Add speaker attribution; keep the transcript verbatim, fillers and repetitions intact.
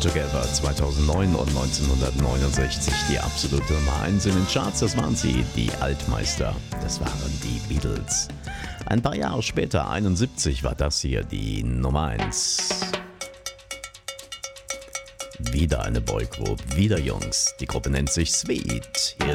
Speaker 1: Together zweitausendneun und neunzehnhundertneunundsechzig die absolute Nummer eins in den Charts. Das waren sie, die Altmeister. Das waren die Beatles. Ein paar Jahre später, einundsiebzig, war das hier die Nummer eins. Wieder eine Boygroup, wieder Jungs. Die Gruppe nennt sich Sweet. Hier